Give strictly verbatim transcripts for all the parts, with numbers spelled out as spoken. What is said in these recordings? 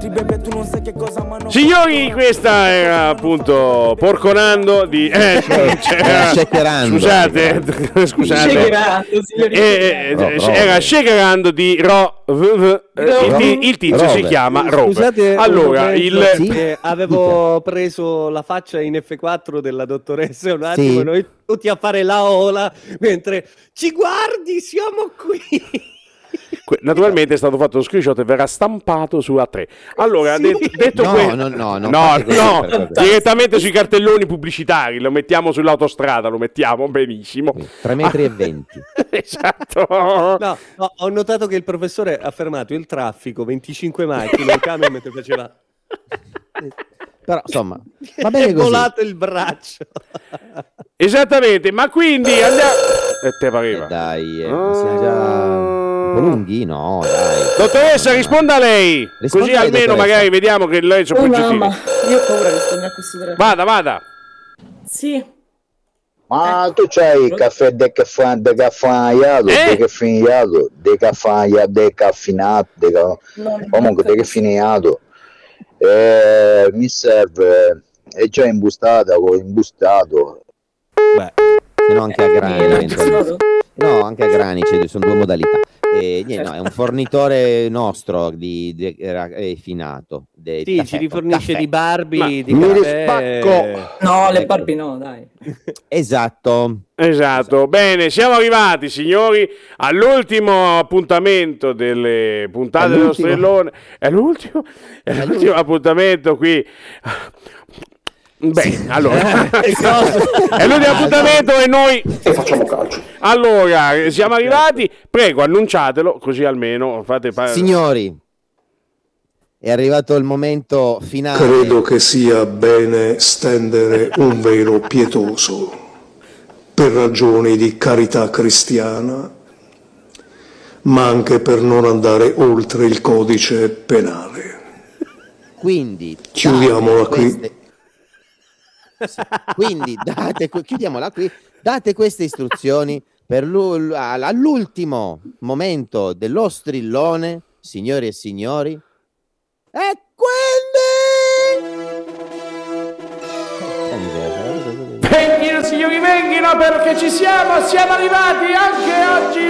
Signori, questa era appunto Porconando di eh, cioè, scusate scusate eh, eh, era Shakerando di Ro v, v, il, il, il tizio Rover. Si chiama Rover. Scusate, allora il sì? avevo preso la faccia in F quattro della dottoressa un attimo, sì. Noi tutti a fare la ola mentre ci guardi, siamo qui. Naturalmente è stato fatto lo screenshot e verrà stampato su A tre. Allora, sì. de- detto no, questo, no, no, no, no, no direttamente sui cartelloni pubblicitari, lo mettiamo sull'autostrada, lo mettiamo benissimo. tre metri e venti. Esatto. No, no, ho notato che il professore ha fermato il traffico, venticinque macchine, il camion mentre faceva... Però insomma, va bene è così. volato il braccio. Esattamente, ma quindi andiamo... E te pareva? Eh dai, eh, ah... siamo già... Un po' lunghi, no, dai. Dottoressa, risponda lei. Risponda così lei, almeno dottoressa. Magari vediamo che lei c'è oh, più mamma, io ho paura di rispondere a questo telefono. Vada, vada. Sì. Ma tu c'hai il caffè decaffeinato, decaffeinato, eh? decaffeinato, decaffeinato, decaffeinato, deca... comunque decaffeinato. Eh, mi serve, è già imbustata, ho imbustato. Beh, se no anche a grani. No, anche a grani, ci sono due modalità. E, niente, no, è un fornitore nostro di, di, di finato. Di sì, caffè, ci rifornisce caffè. di Barbie, Ma di mi caffè. rispacco. No, le Barbie no, dai. Esatto. Esatto, bene, siamo arrivati signori all'ultimo appuntamento delle puntate dello Strellone. È l'ultimo? È l'ultimo, l'ultimo appuntamento qui. Beh, sì. Allora è l'ultimo appuntamento e noi e facciamo calcio. Allora, siamo arrivati, prego annunciatelo così almeno fate pa- Signori, è arrivato il momento finale. Credo che sia bene stendere un velo pietoso per ragioni di carità cristiana, ma anche per non andare oltre il codice penale. Quindi chiudiamola queste... qui. Quindi date, chiudiamola qui, date queste istruzioni per all'ultimo momento dello strillone, signori e signori. E quindi venghino signori, venghino perché ci siamo, siamo arrivati anche oggi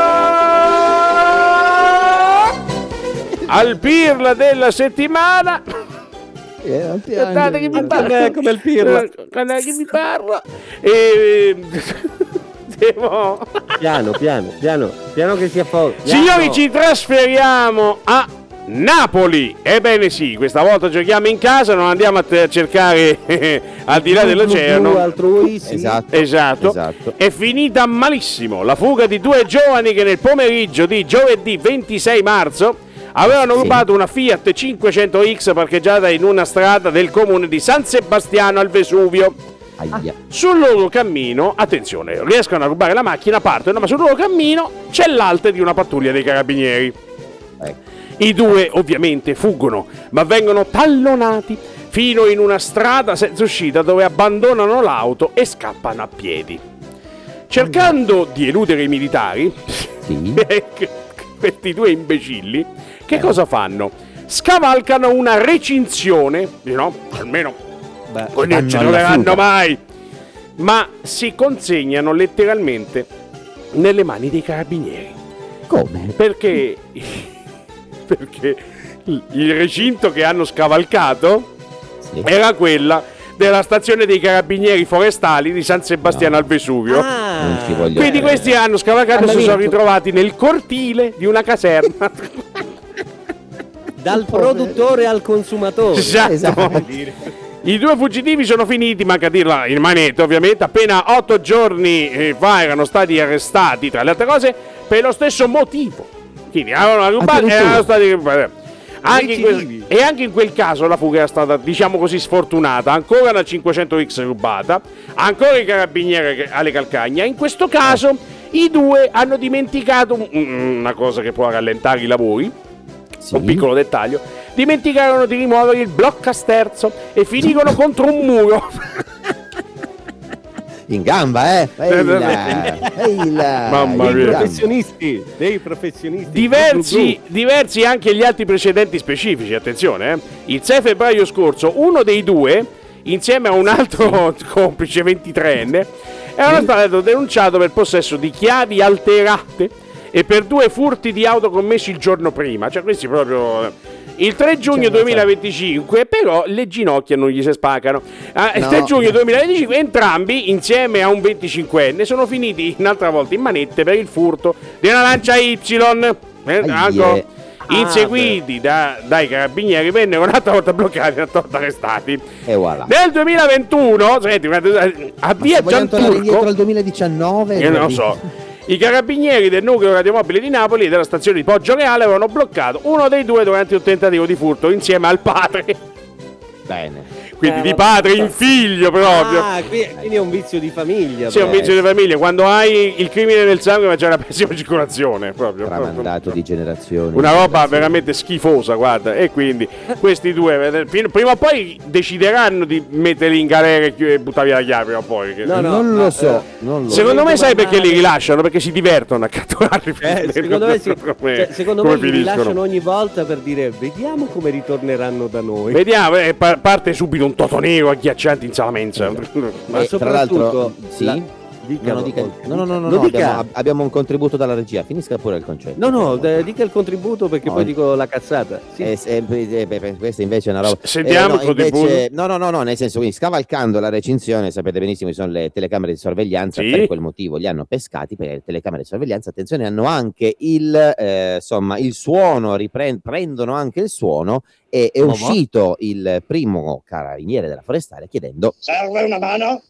a... al pirla della settimana. Guardate che mi parla come il pirla, guardate che mi parla e devo... piano piano piano piano che si affoga. Signori, ci trasferiamo a Napoli. Ebbene sì, questa volta giochiamo in casa, non andiamo a t- cercare al di là dell'oceano. Altrui, sì. Esatto, esatto. esatto. È finita malissimo la fuga di due giovani che nel pomeriggio di giovedì ventisei marzo avevano rubato sì. una Fiat cinquecento X parcheggiata in una strada del comune di San Sebastiano al Vesuvio. Aia. Sul loro cammino, attenzione, riescono a rubare la macchina, partono, ma sul loro cammino c'è l'alte di una pattuglia dei carabinieri. Ecco. I due ovviamente fuggono, ma vengono tallonati fino in una strada senza uscita dove abbandonano l'auto e scappano a piedi. Cercando di eludere i militari, sì. questi due imbecilli che cosa fanno? Scavalcano una recinzione, no? Almeno Beh, non ci troveranno mai, ma si consegnano letteralmente nelle mani dei carabinieri. Come? Perché perché il recinto che hanno scavalcato sì. era quella della stazione dei carabinieri forestali di San Sebastiano no. al Vesuvio. Ah, non ci voglio quindi vedere. questi hanno scavalcato e si sono ritrovati nel cortile di una caserma. Dal produttore al consumatore. Esatto. esatto. I due fuggitivi sono finiti, manca a dirla, in manette ovviamente, appena otto giorni fa erano stati arrestati, tra le altre cose, per lo stesso motivo. Quindi erano rubati e erano stati... Anche in quel, e anche in quel caso la fuga era stata, diciamo così, sfortunata. Ancora una cinquecento X rubata, ancora i carabinieri alle calcagna. In questo caso i due hanno dimenticato una cosa che può rallentare i lavori, sì. un piccolo dettaglio. Dimenticarono di rimuovere il bloccasterzo e finirono contro un muro. in gamba, eh? Ehi là, ehi là, Mamma Dei mia. professionisti, dei professionisti. Diversi, diversi anche gli altri precedenti specifici, attenzione, eh. Il sei febbraio scorso uno dei due, insieme a un altro complice ventitreenne, era stato denunciato per possesso di chiavi alterate e per due furti di auto commessi il giorno prima, cioè questi proprio... Il tre giugno duemilaventicinque, però, le ginocchia non gli si spaccano. Ah, il No. tre giugno duemilaventicinque, entrambi, insieme a un venticinquenne, sono finiti un'altra volta in manette per il furto di una Lancia Y. Eh, anche inseguiti da, dai carabinieri, vennero un'altra volta bloccati e un'altra volta arrestati. E voilà. Nel duemilaventuno, senti, a Ma via se vogliamo tornare indietro Gianturco, al duemiladiciannove, io non lo so. I carabinieri del nucleo radiomobile di Napoli e della stazione di Poggio Reale avevano bloccato uno dei due durante un tentativo di furto insieme al padre. Bene. Quindi Eh, di vabbè. padre in figlio proprio. Ah, qui- quindi è un vizio di famiglia. Sì, è un però. vizio di famiglia. Quando hai il crimine nel sangue, ma c'è una pessima circolazione. Proprio. Tramandato di generazioni. Una roba veramente schifosa, guarda. E quindi questi due, eh, prima o poi decideranno di metterli in galera e chi- e buttare via la chiave. Prima o poi. che- No, no, non ma, lo so, eh, non lo so. Secondo me, sai domandare- perché li rilasciano? Perché si divertono a catturarli. Eh, secondo me, sì. Come- Cioè, secondo come me li finiscono. rilasciano ogni volta per dire vediamo come ritorneranno da noi. Vediamo, eh, pa- parte subito un totonero agghiacciante in salamenza. Ma Eh, tra l'altro, soprattutto sì? la- dica- No, no, dica- no, no, no, no, Lo no, dica. abbiamo, abbiamo un contributo dalla regia. Finisca pure il concetto. No, no, d- dica il contributo perché No, poi il- dico la cazzata. Sì. Eh, se- eh, beh, beh, questa invece è una roba. S- sentiamo Eh, no, il contributo. invece- no, no, no, no, nel senso, quindi scavalcando la recinzione, sapete benissimo che sono le telecamere di sorveglianza. Sì. Per quel motivo li hanno pescati, perché le telecamere di sorveglianza, attenzione, hanno anche il eh, insomma il suono, ripren- prendono anche il suono. E è Ma va? uscito il primo carabiniere della forestale chiedendo Serve una mano?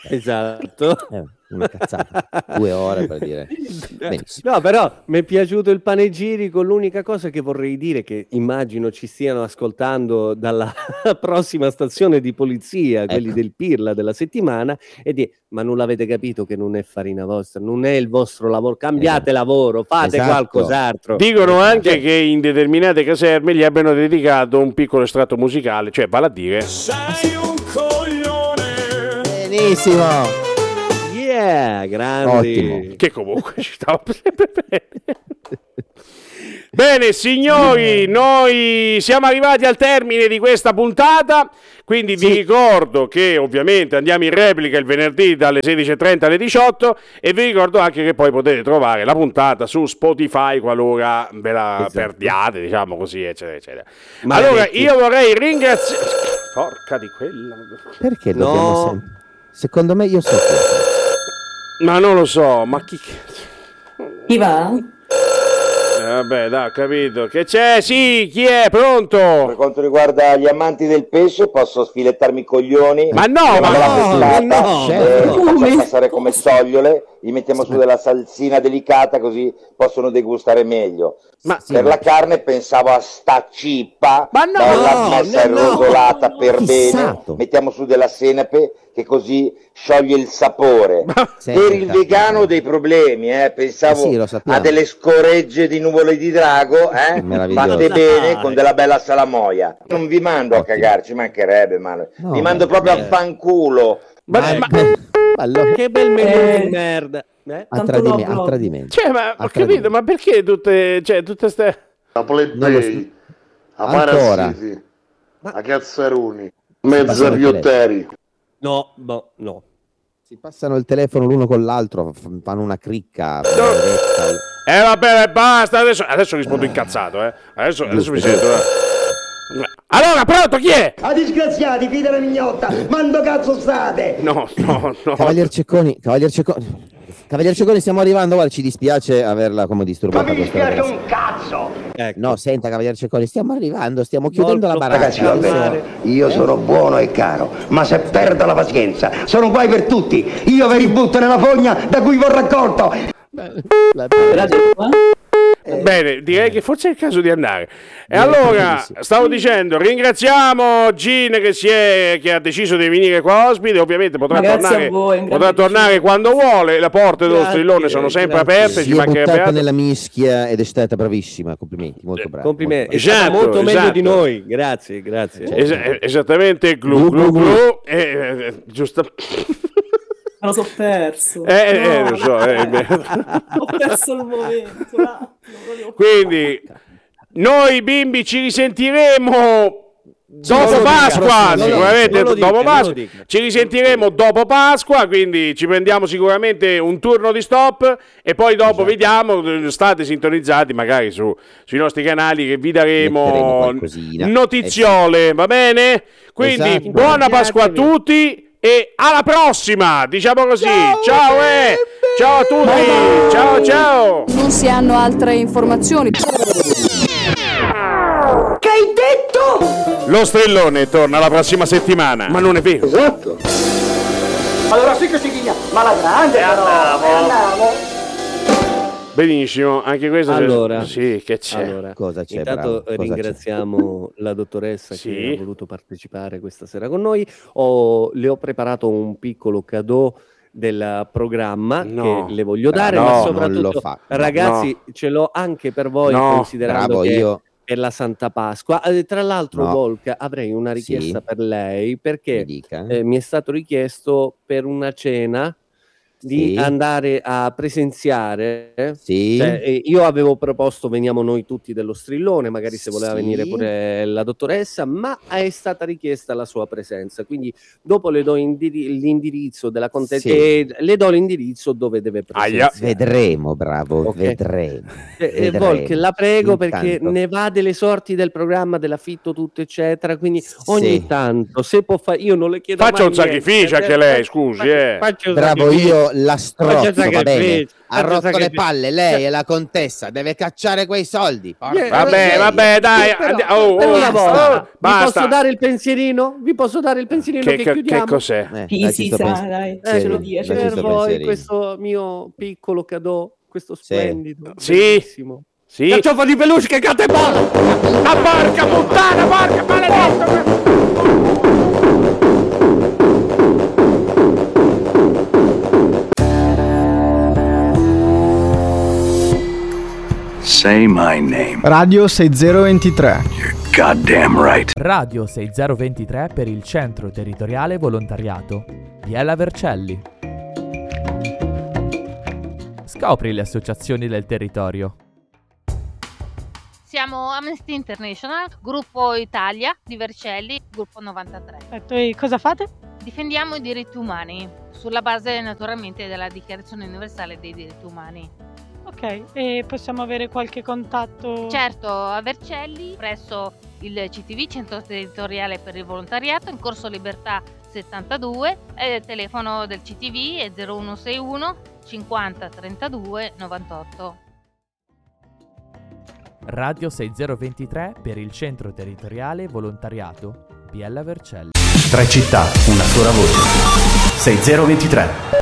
Esatto. eh, una cazzata, due ore per dire benissimo. No, però mi è piaciuto il panegirico. L'unica cosa che vorrei dire è che immagino ci stiano ascoltando dalla prossima stazione di polizia, quelli Ecco. del Pirla della settimana, e di ma non l'avete capito che non è farina vostra, non è il vostro lavoro, cambiate Esatto. lavoro, fate Esatto. qualcos'altro. Dicono anche Cioè, che in determinate caserme gli abbiano dedicato un piccolo estratto musicale, cioè vale a dire. Benissimo. yeah, grandi. Ottimo. Che comunque ci stava sempre bene. Bene signori, noi siamo arrivati al termine di questa puntata, quindi vi ricordo che ovviamente andiamo in replica il venerdì dalle sedici e trenta alle diciotto e vi ricordo anche che poi potete trovare la puntata su Spotify qualora ve la Esatto. perdiate, diciamo così, eccetera, eccetera. Maledetti. Allora, io vorrei ringraziare... Porca di quella... Perché No. dobbiamo sem- secondo me io so che Ma non lo so, ma chi... Chi va? Eh, vabbè, dai, ho capito. Che c'è? Sì, chi è? Per Pronto? quanto riguarda gli amanti del pesce, posso sfilettarmi i coglioni. Ma no, Mettiamo ma la no, pestata, no, eh, certo. li facciamo passare come sogliole, gli mettiamo su della salsina delicata così possono degustare meglio. Ma- Sì, per ma- la carne pensavo a sta cippa, Ma no, bella messa no, rosolata per fissato. bene, mettiamo su della senape che così scioglie il sapore. Senta. Per il vegano ho dei problemi, eh. pensavo Eh sì, lo sappiamo. a delle scoregge di nuvole di drago, eh? Meraviglioso. fatte bene Dai. con della bella salamoia. Non vi mando a Ottimo. cagare, ci mancherebbe, male. No, vi mando ma- proprio eh. a fanculo. Ma, Ma- ma- allora, Che bel menù Eh. di merda. Eh? a, tanto tradime- no, a no. tradimento. cioè, ma ho A capito, tradimento. ma perché tutte, cioè, tutte queste... A Non lo plebei, a Ancora. parassiti, Ma- a cazzaroni, Passano mezza il piotteri. No, no, no. Si passano il telefono l'uno con l'altro, f- fanno una cricca. No. maledetta. Eh vabbè, basta, adesso, adesso rispondo incazzato, eh. Adesso, adesso mi Giusto, sento... eh. Allora, pronto, chi è? A disgraziati, figlia della mignotta, mando cazzo state! No, no, no. Cavalier Cecconi, Cavalier Cecconi. Cavalier Cecconi, stiamo arrivando, guarda, ci dispiace averla come Ma disturbata mi questa dispiace ragazza. un cazzo! Ecco. No, senta, Cavalier Cecconi, stiamo arrivando, stiamo chiudendo Molto la baracca. Ragazzi, va Calmare. bene, io sono buono e caro, ma se perdo la pazienza, sono guai per tutti, io ve li butto nella fogna da cui vi ho raccolto! La- Radio qua? Bene, direi che forse è il caso di andare. E Direi allora, benissimo. stavo dicendo, ringraziamo Gin che, si è, che ha deciso di venire qua ospite, ovviamente potrà Grazie tornare, a voi, un potrà grande tornare piacere. quando vuole, le porte dello Grazie, strillone sono sempre grazie. aperte, Si ci è mancherebbe buttata altro. nella mischia ed è stata bravissima, complimenti, molto brava. Complimenti. È Esatto, stata molto meglio esatto. di noi. Grazie, grazie. Es- esattamente, glu glu Glu, glu, glu, eh, eh, giusto. Me lo so perso. Eh, eh, No. lo so. eh, beh. Ho perso il momento. un attimo. Quindi, noi bimbi ci risentiremo dopo non lo Pasqua, dica, sicuramente non lo dica, dopo non lo Pasqua. dica. Ci risentiremo dopo Pasqua, quindi ci prendiamo sicuramente un turno di stop e poi dopo Esatto. vediamo, state sintonizzati magari su, sui nostri canali che vi Metteremo daremo qualcosina. notiziole, va bene? Quindi Esatto. buona Pasqua a tutti e alla prossima, diciamo così. Ciao, eh. Ciao a tutti. Ciao ciao. Non si hanno altre informazioni. Che hai detto? Lo strillone torna la prossima settimana. Ma non è vero. Esatto. Allora sì che si ghigna, ma la grande però. Andiamo. Benissimo, anche questo c'è- Allora. sì, che c'è. Allora, Cosa c'è, intanto bravo? Cosa ringraziamo la dottoressa Sì. che ha voluto partecipare questa sera con noi. Ho- le ho preparato un piccolo cadeau del programma No. che le voglio dare, No, ma non soprattutto, lo fa. No. ragazzi, ce l'ho anche per voi, No. considerando Bravo, che io è la Santa Pasqua. Eh, tra l'altro, No. Volk, avrei una richiesta Sì. per lei, mi perché dica. eh, mi è stato richiesto per una cena di Sì. andare a presenziare. Sì. Cioè, eh, io avevo proposto veniamo noi tutti dello strillone, magari se voleva Sì. venire pure la dottoressa, ma è stata richiesta la sua presenza. Quindi dopo le do indiri- l'indirizzo della contessa Sì. e le do l'indirizzo dove deve Aia. presenziare. Vedremo, bravo, Ok. vedremo. Eh, eh, vedremo. Volk, la prego perché Intanto. ne va delle sorti del programma, dell'affitto, tutto eccetera. Quindi ogni Sì. tanto, se può fare, io non le chiedo Faccia mai un sacrificio niente, anche eh, lei, faccio- scusi, faccio- eh. faccio un Bravo, sacrificio. io la strozzo, Faccio va bene. sacrificio, Ha faccio rotto le sacrificio. palle, lei è la contessa, deve cacciare quei soldi. Porca Eh, Vabbè, miseria. vabbè, dai. Sì, però, andi- oh, per oh, una volta, oh, vi basta. posso dare il pensierino? Vi posso dare il pensierino che, Che, che- chiudiamo? che cos'è? Eh, Sì, dai, sì, ci sto sa, pens- dai, Eh, sì, ce lo dai, dia, ci ce lo per sto dia. voi pensierino. questo mio piccolo cadeau, questo Sì. splendido, Sì. bellissimo. Sì? Carciofo di peluche che cate bolla! Ah, porca puttana, porca maledetto! Say my name. Radio sessantatré. You're goddamn right. Radio sessantatré per il Centro Territoriale Volontariato Biella Vercelli. Scopri le associazioni del territorio. Siamo Amnesty International, gruppo Italia di Vercelli, gruppo novantatré. Perfetto, e cosa fate? Difendiamo i diritti umani, sulla base naturalmente della Dichiarazione Universale dei Diritti Umani. Ok, e possiamo avere qualche contatto? Certo, a Vercelli, presso il C T V, Centro Territoriale per il Volontariato, in Corso Libertà settantadue, e il telefono del C T V è zero uno sei uno cinquanta trentadue novantotto. Radio sessantatré per il Centro Territoriale Volontariato Biella Vercelli. Tre città, una sola voce. sessantatré.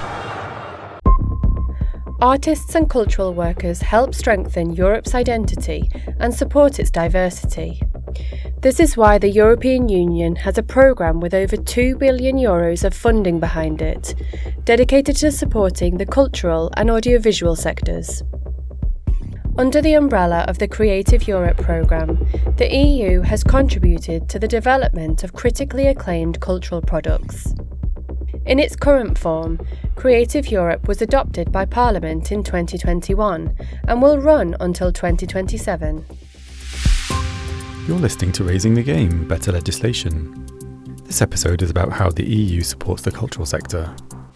Artists and cultural workers help strengthen Europe's identity and support its diversity. This is why the European Union has a programme with over two billion euros of funding behind it, dedicated to supporting the cultural and audiovisual sectors. Under the umbrella of the Creative Europe programme, the E U has contributed to the development of critically acclaimed cultural products. In its current form, Creative Europe was adopted by Parliament in twenty twenty-one and will run until twenty twenty-seven. You're listening to Raising the Game, Better Legislation. This episode is about how the E U supports the cultural sector.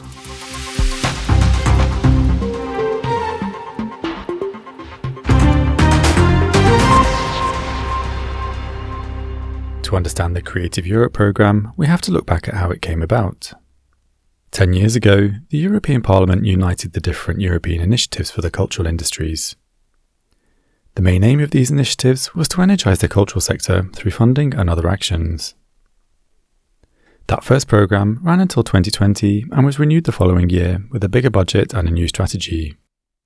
To understand the Creative Europe programme, we have to look back at how it came about. Ten years ago, the European Parliament united the different European initiatives for the cultural industries. The main aim of these initiatives was to energise the cultural sector through funding and other actions. That first programme ran until twenty twenty and was renewed the following year with a bigger budget and a new strategy.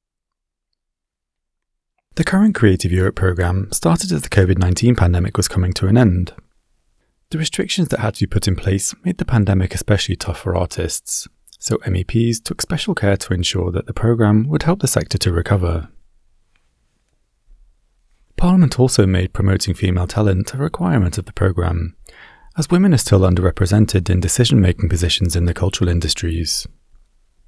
The current Creative Europe programme started as the COVID nineteen pandemic was coming to an end. The restrictions that had to be put in place made the pandemic especially tough for artists, so M E Ps took special care to ensure that the programme would help the sector to recover. Parliament also made promoting female talent a requirement of the programme, as women are still underrepresented in decision-making positions in the cultural industries.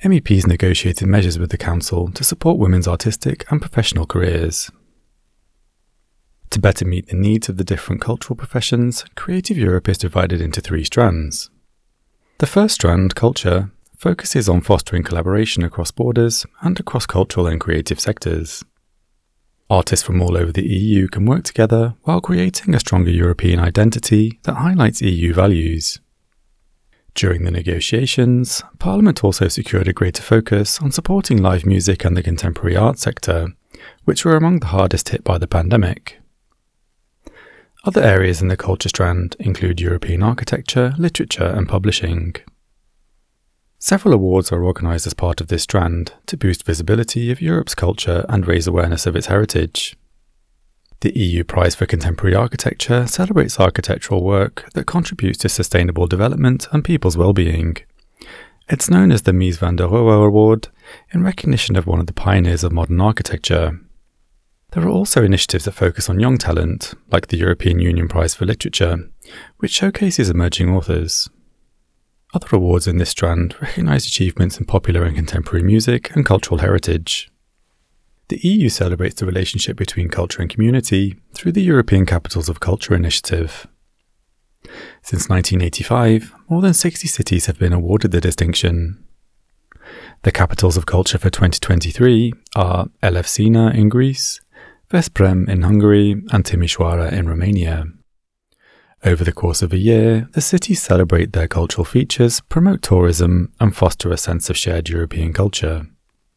M E Ps negotiated measures with the Council to support women's artistic and professional careers. To better meet the needs of the different cultural professions, Creative Europe is divided into three strands. The first strand, culture, focuses on fostering collaboration across borders and across cultural and creative sectors. Artists from all over the E U can work together while creating a stronger European identity that highlights E U values. During the negotiations, Parliament also secured a greater focus on supporting live music and the contemporary art sector, which were among the hardest hit by the pandemic. Other areas in the culture strand include European architecture, literature and publishing. Several awards are organised as part of this strand to boost visibility of Europe's culture and raise awareness of its heritage. The E U Prize for Contemporary Architecture celebrates architectural work that contributes to sustainable development and people's well-being. It's known as the Mies van der Rohe Award in recognition of one of the pioneers of modern architecture. There are also initiatives that focus on young talent, like the European Union Prize for Literature, which showcases emerging authors. Other awards in this strand recognise achievements in popular and contemporary music and cultural heritage. The E U celebrates the relationship between culture and community through the European Capitals of Culture initiative. Since nineteen eighty-five, more than sixty cities have been awarded the distinction. The Capitals of Culture for twenty twenty-three are Elefsina in Greece, Veszprém in Hungary, and Timișoara in Romania. Over the course of a year, the cities celebrate their cultural features, promote tourism, and foster a sense of shared European culture.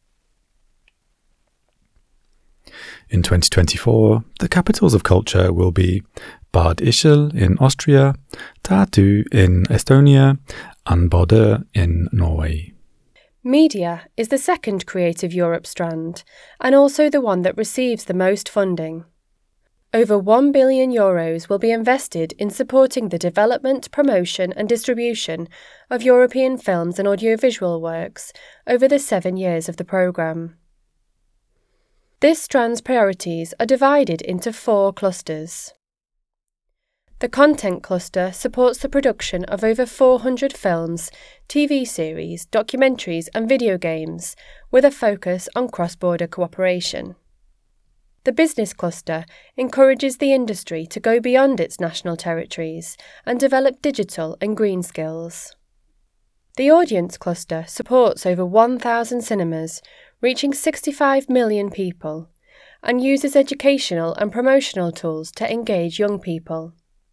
In twenty twenty-four, the capitals of culture will be Bad Ischl in Austria, Tartu in Estonia, and Bodø in Norway. Media is the second Creative Europe strand, and also the one that receives the most funding. Over one billion euros will be invested in supporting the development, promotion and distribution of European films and audiovisual works over the seven years of the programme. This strand's priorities are divided into four clusters. The content cluster supports the production of over four hundred films, T V series, documentaries and video games, with a focus on cross-border cooperation. The business cluster encourages the industry to go beyond its national territories and develop digital and green skills. The audience cluster supports over one thousand cinemas, reaching sixty-five million people, and uses educational and promotional tools to engage young people.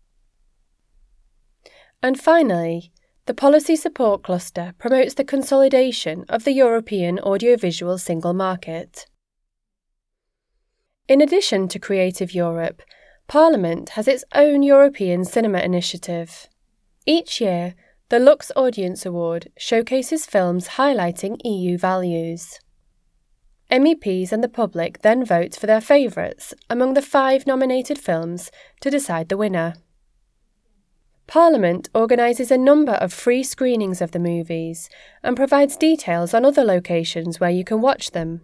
And finally, the policy support cluster promotes the consolidation of the European audiovisual single market. In addition to Creative Europe, Parliament has its own European Cinema Initiative. Each year, the Lux Audience Award showcases films highlighting E U values. M E Ps and the public then vote for their favourites among the five nominated films to decide the winner. Parliament organises a number of free screenings of the movies and provides details on other locations where you can watch them.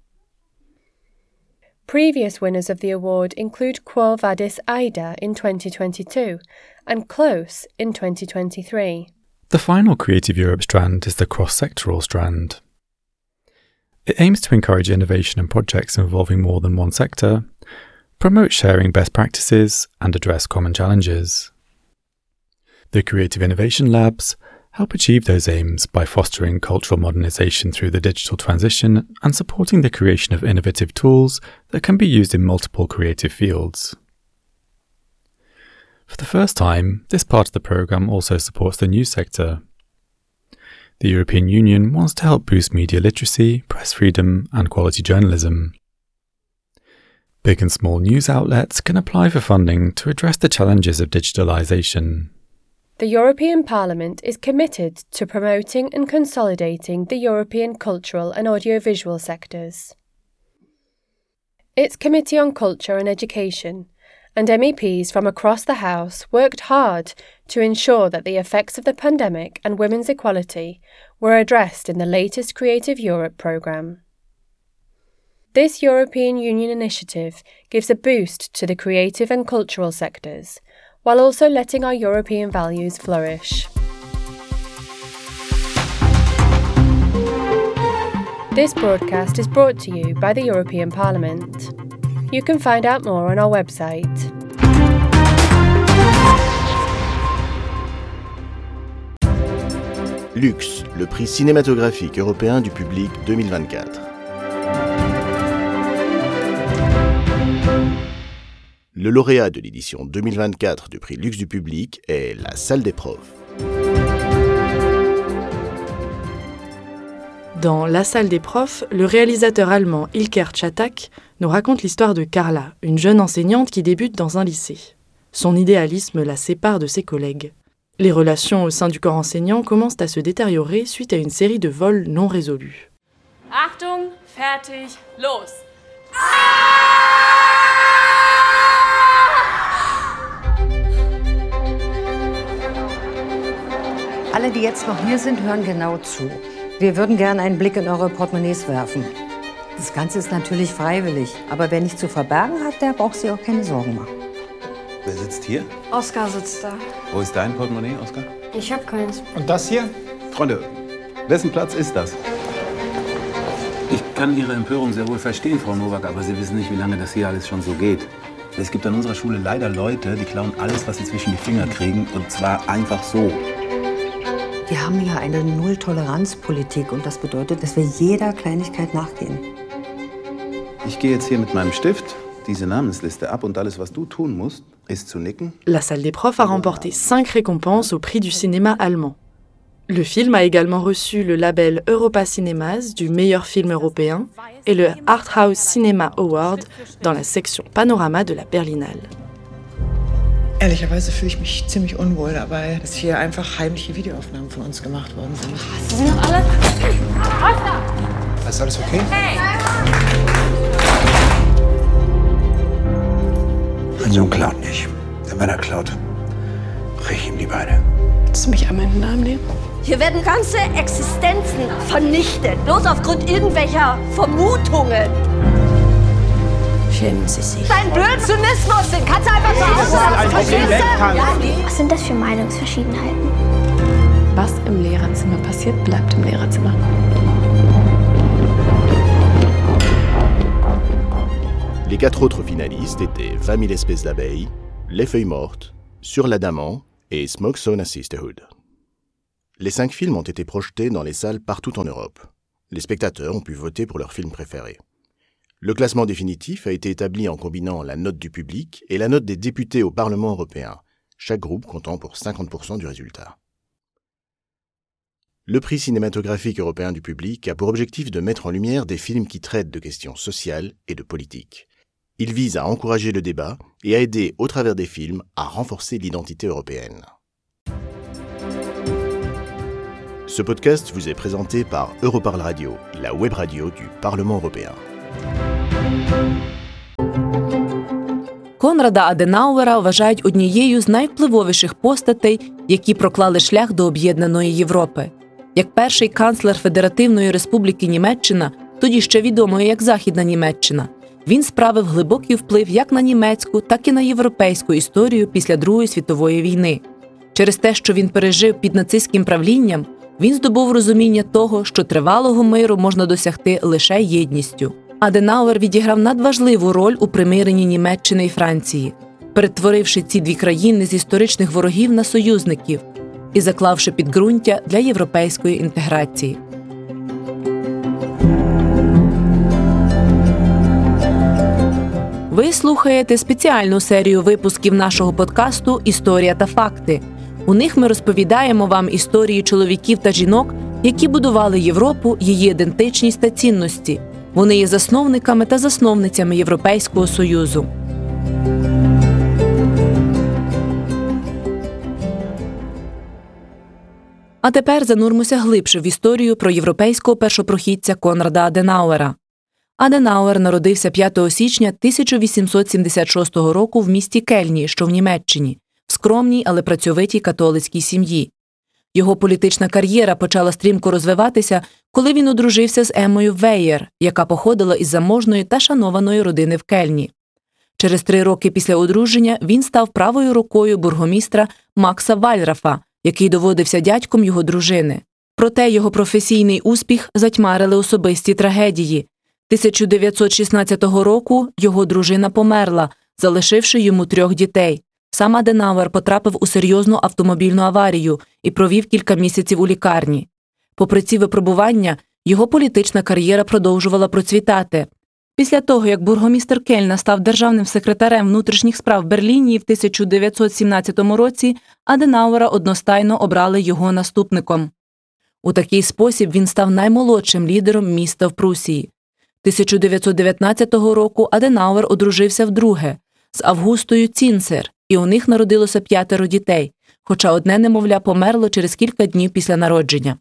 Previous winners of the award include Quo Vadis Aida in twenty twenty-two and Close in twenty twenty-three. The final Creative Europe strand is the cross-sectoral strand. It aims to encourage innovation and projects involving more than one sector, promote sharing best practices, and address common challenges. The Creative Innovation Labs help achieve those aims by fostering cultural modernisation through the digital transition and supporting the creation of innovative tools that can be used in multiple creative fields. For the first time, this part of the programme also supports the news sector. The European Union wants to help boost media literacy, press freedom, and quality journalism. Big and small news outlets can apply for funding to address the challenges of digitalisation. The European Parliament is committed to promoting and consolidating the European cultural and audiovisual sectors. Its Committee on Culture and Education and M E Ps from across the House worked hard to ensure that the effects of the pandemic and women's equality were addressed in the latest Creative Europe programme. This European Union initiative gives a boost to the creative and cultural sectors, while also letting our European values flourish. This broadcast is brought to you by the European Parliament. You can find out more on our website. Lux, le prix cinématographique européen du public deux mille vingt-quatre. Le lauréat de l'édition deux mille vingt-quatre du prix Lux du public est La Salle des Profs. Dans La Salle des Profs, le réalisateur allemand Ilker Czatak nous raconte l'histoire de Carla, une jeune enseignante qui débute dans un lycée. Son idéalisme la sépare de ses collègues. Les relations au sein du corps enseignant commencent à se détériorer suite à une série de vols non résolus. Achtung, fertig, los! Alle, die jetzt noch hier sind, hören genau zu. Wir würden gerne einen Blick in eure Portemonnaies werfen. Das Ganze ist natürlich freiwillig, aber wer nichts zu verbergen hat, der braucht sich auch keine Sorgen machen. Wer sitzt hier? Oskar sitzt da. Wo ist dein Portemonnaie, Oskar? Ich hab keins. Und das hier? Freunde, wessen Platz ist das? Ich kann Ihre Empörung sehr wohl verstehen, Frau Nowak, aber Sie wissen nicht, wie lange das hier alles schon so geht. Es gibt an unserer Schule leider Leute, die klauen alles, was sie zwischen die Finger kriegen, und zwar einfach so. Wir haben hier eine Null-Toleranz-Politik und das bedeutet, dass wir jeder Kleinigkeit nachgehen. Ich gehe jetzt hier mit meinem Stift diese Namensliste ab und alles, was du tun musst, ist zu nicken. La Salle des Profs a remporté cinq récompenses au prix du cinéma allemand. Le film a également reçu le label Europa Cinemas du meilleur film européen et le Arthouse Cinema Award dans la section Panorama de la Berlinale. Ehrlicherweise fühle ich mich ziemlich unwohl dabei, dass hier einfach heimliche Videoaufnahmen von uns gemacht worden sind. Sie sind noch alle... Oskar! Ist alles okay? Hey! Mein Sohn klaut nicht. Denn wenn er klaut, brech ich ihm die Beine. Willst du mich an meinen Namen nehmen? Hier werden ganze Existenzen vernichtet, bloß aufgrund irgendwelcher Vermutungen. Schämen Sie sich. Dein Blödsynismus, den kannst du einfach so aussagen. Verstehst du? Ja, Was sind das für Meinungsverschiedenheiten? Was im Lehrerzimmer passiert, bleibt im Lehrerzimmer. Les quatre autres finalistes étaient vingt mille espèces d'abeilles, Les Feuilles Mortes, Sur l'Adamant et Smoke Sauna Sisterhood. Les cinq films ont été projetés dans les salles partout en Europe. Les spectateurs ont pu voter pour leur film préféré. Le classement définitif a été établi en combinant la note du public et la note des députés au Parlement européen, chaque groupe comptant pour cinquante pour cent du résultat. Le prix cinématographique européen du public a pour objectif de mettre en lumière des films qui traitent de questions sociales et de politique. Il vise à encourager le débat et à aider, au travers des films, à renforcer l'identité européenne. Ce podcast vous est présenté par Europarl Radio, la web radio du Parlement européen. Конрада Аденауера вважають однією з найвпливовіших постатей, які проклали шлях до об'єднаної Європи. Як перший канцлер Федеративної Республіки Німеччина, тоді ще відомої як Західна Німеччина, він справив глибокий вплив як на німецьку, так і на європейську історію після Другої світової війни. Через те, що він пережив під нацистським правлінням, він здобув розуміння того, що тривалого миру можна досягти лише єдністю. Аденауер відіграв надважливу роль у примиренні Німеччини і Франції, перетворивши ці дві країни з історичних ворогів на союзників і заклавши підґрунтя для європейської інтеграції. Ви слухаєте спеціальну серію випусків нашого подкасту «Історія та факти». У них ми розповідаємо вам історії чоловіків та жінок, які будували Європу, її ідентичність та цінності. Вони є засновниками та засновницями Європейського Союзу. А тепер занурмося глибше в історію про європейського першопрохідця Конрада Аденауера. Аденауер народився п'ятого січня тисяча вісімсот сімдесят шостого року в місті Кельні, що в Німеччині, в скромній, але працьовитій католицькій сім'ї. Його політична кар'єра почала стрімко розвиватися, коли він одружився з Еммою Веєр, яка походила із заможної та шанованої родини в Кельні. Через три роки після одруження він став правою рукою бургомістра Макса Вальрафа, який доводився дядьком його дружини. Проте його професійний успіх затьмарили особисті трагедії. тисяча дев'ятсот шістнадцятого року його дружина померла, залишивши йому трьох дітей. Сам Аденауер потрапив у серйозну автомобільну аварію і провів кілька місяців у лікарні. Попри ці випробування, його політична кар'єра продовжувала процвітати. Після того, як бургомістер Кельна став державним секретарем внутрішніх справ в Берліні в тисяча дев'ятсот сімнадцятому році, Аденауера одностайно обрали його наступником. У такий спосіб він став наймолодшим лідером міста в Прусії. тисяча дев'ятсот дев'ятнадцятого року Аденауер одружився вдруге з Августою Цінцер, і у них народилося п'ятеро дітей, хоча одне немовля померло через кілька днів після народження.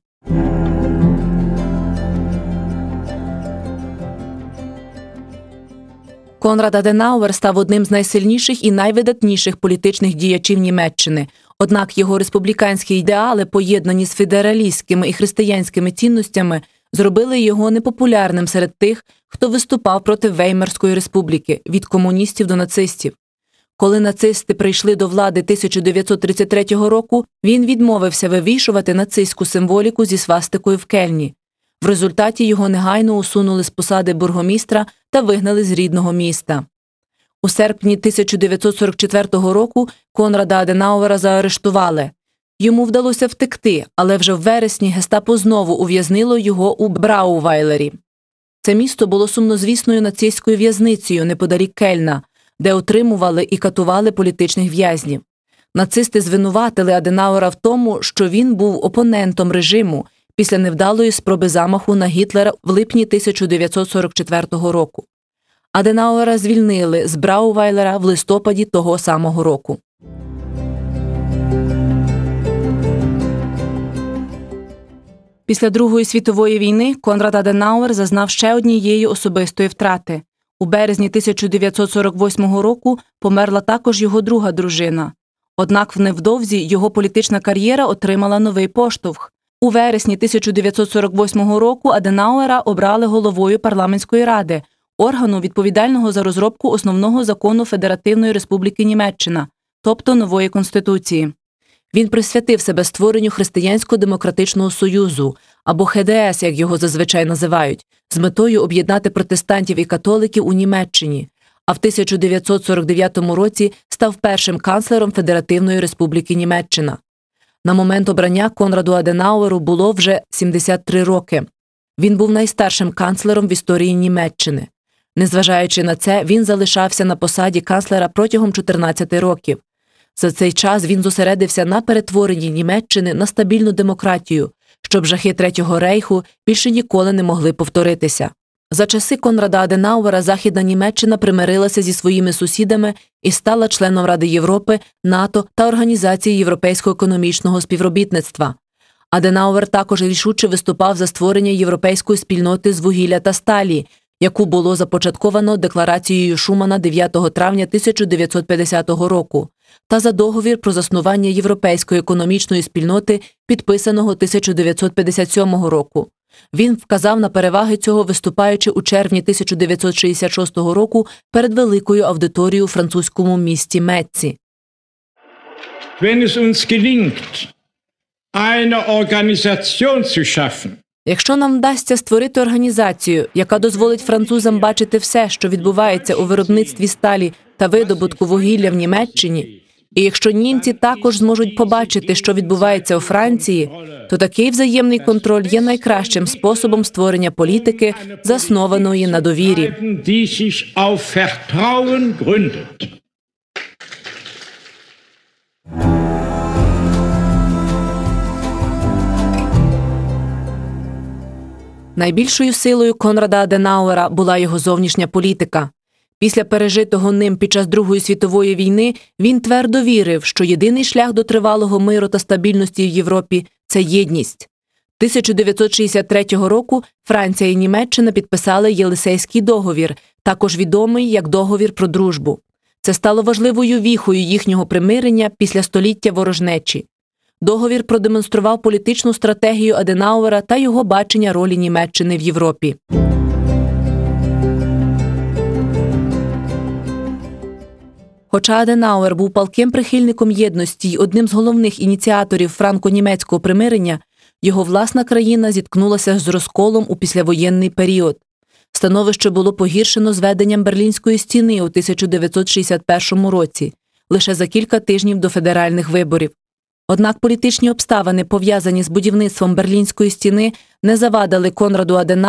Конрад Аденауер став одним з найсильніших і найвидатніших політичних діячів Німеччини. Однак його республіканські ідеали, поєднані з федералістськими і християнськими цінностями, зробили його непопулярним серед тих, хто виступав проти Веймарської республіки, від комуністів до нацистів. Коли нацисти прийшли до влади тисяча дев'ятсот тридцять третього року, він відмовився вивішувати нацистську символіку зі свастикою в Кельні. В результаті його негайно усунули з посади бургомістра та вигнали з рідного міста. У серпні тисяча дев'ятсот сорок четвертого року Конрада Аденауера заарештували. Йому вдалося втекти, але вже в вересні гестапо знову ув'язнило його у Браувайлері. Це місто було сумнозвісною нацистською в'язницею неподалік Кельна, де отримували і катували політичних в'язнів. Нацисти звинуватили Аденауера в тому, що він був опонентом режиму після невдалої спроби замаху на Гітлера в липні тисяча дев'ятсот сорок четвертого року. Аденауера звільнили з Браувайлера в листопаді того самого року. Після Другої світової війни Конрад Аденауер зазнав ще однієї особистої втрати. У березні тисяча дев'ятсот сорок восьмого року померла також його друга дружина. Однак невдовзі його політична кар'єра отримала новий поштовх. У вересні тисяча дев'ятсот сорок восьмого року Аденауера обрали головою парламентської ради, органу, відповідального за розробку основного закону Федеративної Республіки Німеччина, тобто нової конституції. Він присвятив себе створенню Християнсько-демократичного союзу, або Х Д С, як його зазвичай називають, з метою об'єднати протестантів і католиків у Німеччині, а в тисяча дев'ятсот сорок дев'ятому році став першим канцлером Федеративної Республіки Німеччина. На момент обрання Конраду Аденауеру було вже сімдесят три роки. Він був найстаршим канцлером в історії Німеччини. Незважаючи на це, він залишався на посаді канцлера протягом чотирнадцяти років. За цей час він зосередився на перетворенні Німеччини на стабільну демократію, щоб жахи Третього рейху більше ніколи не могли повторитися. За часи Конрада Аденауера Західна Німеччина примирилася зі своїми сусідами і стала членом Ради Європи, НАТО та Організації Європейського економічного співробітництва. Аденауер також рішуче виступав за створення європейської спільноти з вугілля та сталі, яку було започатковано декларацією Шумана дев'ятого травня тисяча дев'ятсот п'ятдесятого року, та за договір про заснування Європейської економічної спільноти, підписаного тисяча дев'ятсот п'ятдесят сьомого року. Він вказав на переваги цього, виступаючи у червні тисяча дев'ятсот шістдесят шостого року перед великою аудиторією у французькому місті Метці. Wenn es uns gelingt, eine Organisation zu schaffen, Якщо нам вдасться створити організацію, яка дозволить французам бачити все, що відбувається у виробництві сталі та видобутку вугілля в Німеччині, і якщо німці також зможуть побачити, що відбувається у Франції, то такий взаємний контроль є найкращим способом створення політики, заснованої на довірі. Найбільшою силою Конрада Аденауера була його зовнішня політика. Після пережитого ним під час Другої світової війни він твердо вірив, що єдиний шлях до тривалого миру та стабільності в Європі – це єдність. тисяча дев'ятсот шістдесят третього року Франція і Німеччина підписали Єлисейський договір, також відомий як договір про дружбу. Це стало важливою віхою їхнього примирення після століття ворожнечі. Договір продемонстрував політичну стратегію Аденауера та його бачення ролі Німеччини в Європі. Хоча Аденауер був палким прихильником єдності й одним з головних ініціаторів франко-німецького примирення, його власна країна зіткнулася з розколом у післявоєнний період. Становище було погіршено зведенням Берлінської стіни у тисяча дев'ятсот шістдесят першому році, лише за кілька тижнів до федеральних виборів. Однак політичні обставини, пов'язані з будівництвом Берлінської стіни, не завадили Конраду Аденауеру